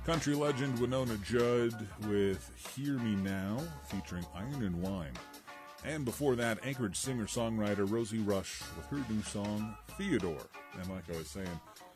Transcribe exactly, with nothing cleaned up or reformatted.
Country legend Winona Judd with Hear Me Now, featuring Iron and Wine. And before that, Anchorage singer-songwriter Rosie Rush with her new song, Theodore. And like I was saying,